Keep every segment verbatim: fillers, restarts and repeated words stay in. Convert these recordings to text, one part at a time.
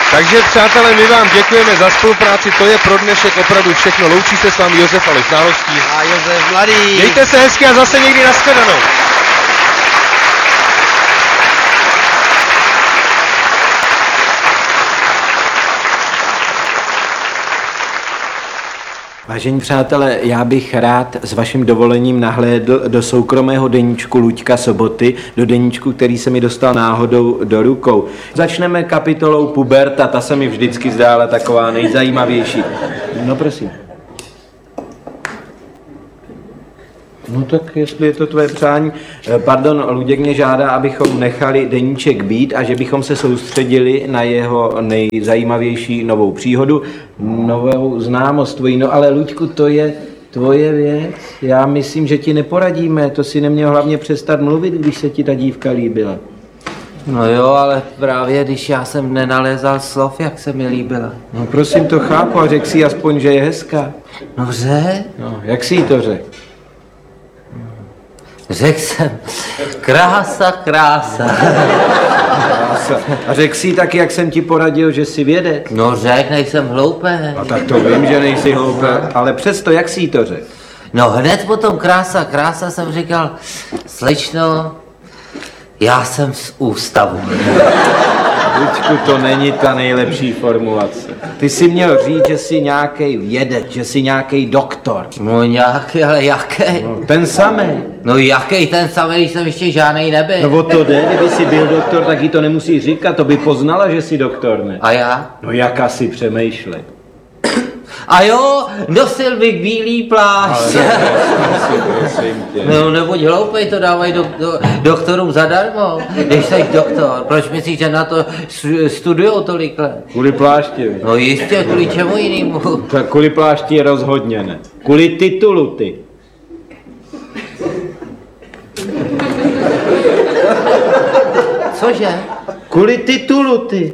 Takže přátelé, my vám děkujeme za spolupráci, to je pro dnešek opravdu všechno. Loučí se s vámi Josef Aleš Náhorský a Josef Mladý. Mějte se hezky a zase někdy nashledanou. Vážení přátelé, já bych rád s vaším dovolením nahlédl do soukromého deníčku Luďka Soboty, do deníčku, který se mi dostal náhodou do rukou. Začneme kapitolou puberta, ta se mi vždycky zdála taková nejzajímavější. No prosím. No tak jestli je to tvoje přání. Pardon, Luděk mě žádá, abychom nechali deníček být a že bychom se soustředili na jeho nejzajímavější novou příhodu, novou známost tvojí. No ale Luďku, to je tvoje věc. Já myslím, že ti neporadíme. To si neměl hlavně přestat mluvit, když se ti ta dívka líbila. No jo, ale právě když já jsem nenalézal slov, jak se mi líbila. No prosím, to chápu a řekl si aspoň, že je hezká. No řek? No, jak jsi jí to řekl? Řekl jsem, krása, krása. Krása. A řekl jsi taky, jak jsem ti poradil, že jsi vědec? No řek, nejsem hloupý. A tak to vím, že nejsi hloupý, ale přesto, jak jsi jí to řekl? No hned potom krása, krása jsem říkal, slečno, já jsem z ústavu. Luďku, to není ta nejlepší formulace. Ty jsi měl říct, že jsi nějaký vědec, že jsi nějaký doktor. No nějaký, ale jaký? No, ten samý. No jaký ten samý, když jsem ještě žádnej nebyl. No o to jde, kdyby jsi byl doktor, tak jí to nemusí říkat, to by poznala, že jsi doktor, ne? A já? No jak asi přemýšlej. A jo, nosil bych bílý plášť. No nebuď hloupej, to dávají do, do, doktorům zadarmo, když jsi doktor. Proč myslíš, že na to studujou tolik let? Kvůli plášti. No jistě, kvůli čemu jinému? Tak kvůli plášti rozhodně ne. Kvůli titulu ty. Cože? Kvůli titulu ty.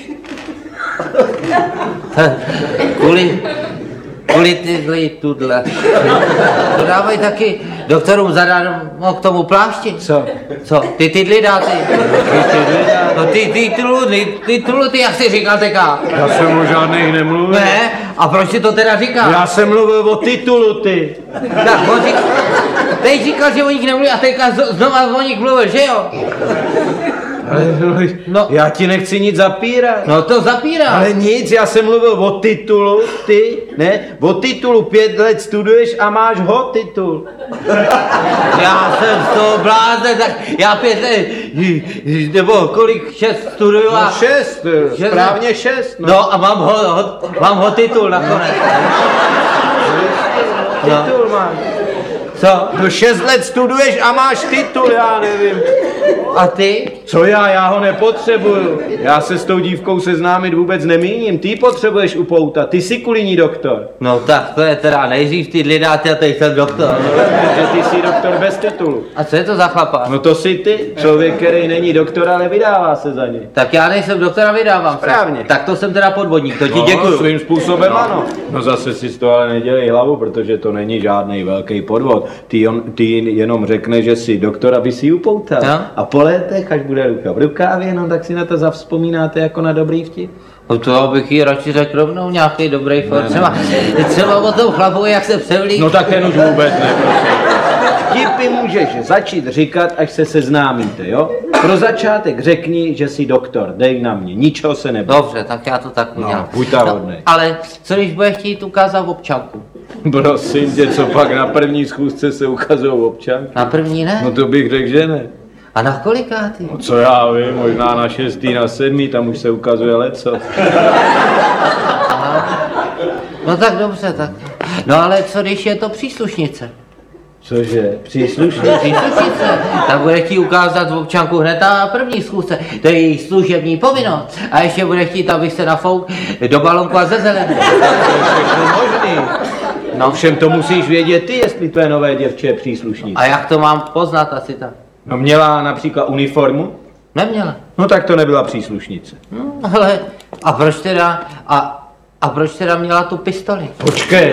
Kvůli, kvůli tyhle, tudle. To dávají taky doktorům zadarmo k tomu plášti. Co? Co? Ty tydly dá ty. No ty titulu, ty titulu, ty jak jsi říkal teka? Já jsem o žádných nemluvil. Ne? A proč ti to teda říkal? Já jsem mluvil o titulu ty. Tak, on říkal, teď říkal, že o nich nemluví a teďka znova o nich mluvil, že jo? Ale no, já ti nechci nic zapírat. No to zapírám. Ale nic, já jsem mluvil o titulu, ty, ne? O titulu, pět let studuješ a máš ho titul. Já jsem z toho blázen, tak já pět let, nebo kolik, šest studuju a... No šest, šest správně šest. No, no a mám ho, ho, mám ho titul nakonec. titul no. máš. Co? No šest let studuješ a máš titul, já nevím. A ty? Co já, já ho nepotřebuju. Já se s tou dívkou seznámit vůbec nemíním. Ty potřebuješ upoutat, ty jsi kulijní doktor. No tak to je teda nejdřív ty lidi dáte a teď jsem doktor. No, že ty jsi doktor bez titulu. A co je to za chlapa? No to jsi ty, člověk, který není doktor, ale vydává se za něj. Tak já nejsem doktor a vydávám se. Správně. Tak to jsem teda podvodník, to ti No, děkuju. svým způsobem no. ano. No zase si z toho ale nedělej hlavu, protože to není žádný velký podvod. Ty, on, ty jenom řekne, že jsi doktor, aby si ji upoutal. No. A po letech, až bude ruka v rukávě, no tak si na to zavzpomínáte jako na dobrý vtip. No to bych jí radši řekl rovnou nějaký dobrý for. Třeba, třeba o tom chlapu, jak se převlík. No tak ten už vůbec ne, prosím. Vtipy můžeš začít říkat, až se seznámíte, jo? Pro začátek řekni, že jsi doktor, dej na mě, ničeho se neboj. Dobře, tak já to tak udělám. No, buď ta hodnej. No, ale co když bude chtít ukázat občanku? Prosím tě, co pak na první schůzce se ukazují občanky? Na první ne? No to bych řekl, že ne. A na kolikátý? No co já vím, možná na šestý, na sedmý, tam už se ukazuje leco. No tak dobře, tak. No ale co když je to příslušnice? Cože, příslušný? Příslušnice, tak bude chtít ukázat občanku hned na první schůzce. To je její služební povinnost. A ještě bude chtít, abych se nafouk do balonku a ze zelené. To je všechno možný. No všem to musíš vědět ty, jestli tvé nové děvče je příslušnice. A jak to mám poznat asi tak? No měla například uniformu? Neměla. No tak to nebyla příslušnice. No, ale, a proč teda, a A proč teda měla tu pistoli? Počkej.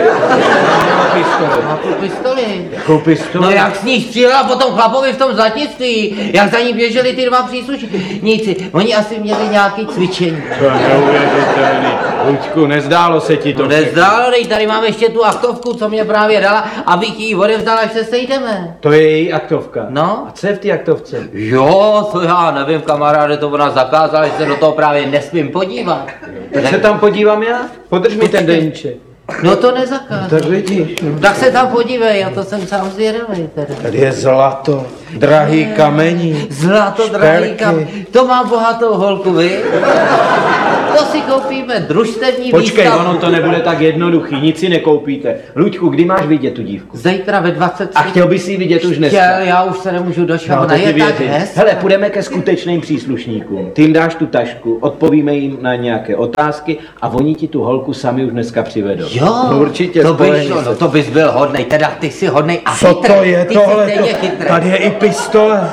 Má tu pistoli. Jakou pistoli? No jak s ní střílela po tom chlapovi v tom zlatnictví, jak za ní běželi ty dva příslušníci. Oni asi měli nějaký cvičení. To je neuvěřitelný. Luďku, nezdálo se ti to? To nezdálo, dej, tady mám ještě tu aktovku, co mě právě dala, abych ji odevzdala, až se sejdeme. To je její aktovka. No. A co je v té aktovce? Jo, to já nevím, kamaráde, to ona zakázala, že se do toho právě nesmím podívat. Tak se tam podívám já? Podrž mi ten deníček. No to nezakázal. Tak vidíš. No. Tak se tam podívej, já to jsem sám zvědavý teda. Tady je zlato, drahý kamení. Zlato, drahý šperky. kam. To mám bohatou holku, vy? To si koupíme družstevní Počkej, výstavu. ono to nebude tak jednoduchý, nic si nekoupíte. Luďku, kdy máš vidět tu dívku? Zítra ve dvacet tři. A chtěl bys ji vidět už dneska? Chtěl, já už se nemůžu došat, No, ona to je ti tak věřím. hezká. Hele, půjdeme ke skutečným příslušníkům. Ty jim dáš tu tašku, odpovíme jim na nějaké otázky a oni ti tu holku sami už dneska přivedou. Jo, No, určitě, to by spolehni šlo, se. no to bys byl hodnej, teda ty jsi hodnej a Co chytrý. to je Ty tohle? jsi stejně chytrý. Tady je i pistole.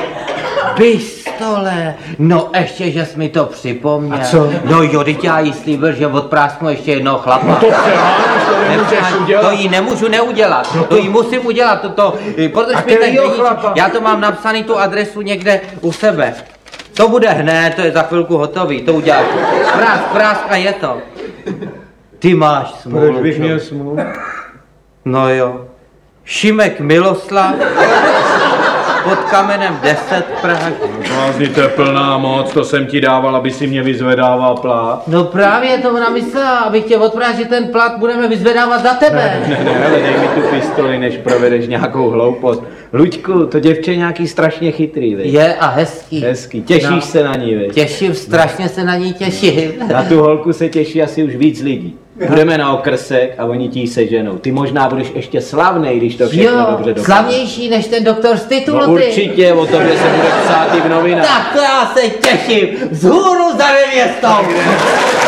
Pistole, no ještě, že jsi mi to připomněl. A co? No jo, teď já jí slíbil, že odprásnu ještě jednoho chlapa. No to přeháníš, to nemůžeš Nepřáň, udělat. to jí nemůžu neudělat, no to... to jí musím udělat, toto, protože A mi ten kterýho deníček- chlapa? já to mám napsaný tu adresu někde u sebe. To bude hned, to je za chvilku hotový, to udělám. Prásk, prásk a je to. Ty máš smůlu. Proč bych čo? měl smůlu? No jo. Šimek Miloslav pod kamenem deset Praha. Blázni, to je plná moc, to jsem ti dával, aby si mě vyzvedával plát. No právě to ona myslela, abych tě odprážil, že ten plat budeme vyzvedávat za tebe. Ne, ne, hele, dej mi tu pistoli, než provedeš nějakou hloupost. Luďku, to děvče je nějaký strašně chytrý, vej. Je a hezký. Hezký, těšíš No. se na ní, vej. Těším, strašně se na ní těším. Na tu holku se těší asi už víc lidí. Budeme na okrsek a oni ti ji seženou. Ty možná budeš ještě slavnej, když to všechno Jo, dobře dopadne. slavnější než ten doktor z titulu, No ty. určitě, o tobě se bude psát i v novinách. Tak to já se těším. Vzhůru za nevěstou.